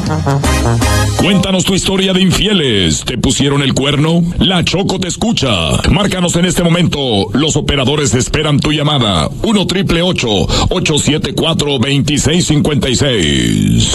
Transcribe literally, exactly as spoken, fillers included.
Cuéntanos tu historia de infieles. ¿Te pusieron el cuerno? La Choco te escucha. Márcanos en este momento. Los operadores esperan tu llamada. uno triple ocho, ocho siete cuatro, dos seis cinco seis.